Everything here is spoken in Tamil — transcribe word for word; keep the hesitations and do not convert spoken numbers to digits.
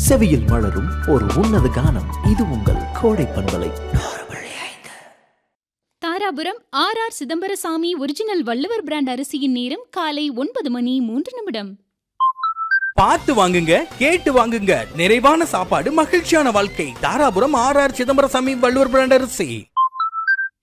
செவியில் மலரும் ஒரு உன்னத கானம். இது உங்கள் கோடை பண்பலை. Dharapuram R R Chidambarasamy original Valluvar brand அரிசியின் நேரம் காலை ஒன்பது மணி மூன்று நிமிடம். பார்த்து வாங்குங்க, கேட்டு வாங்குங்க. நிறைவான சாப்பாடு, மகிழ்ச்சியான வாழ்க்கை. Dharapuram R R Chidambarasamy Valluvar brand அரிசி.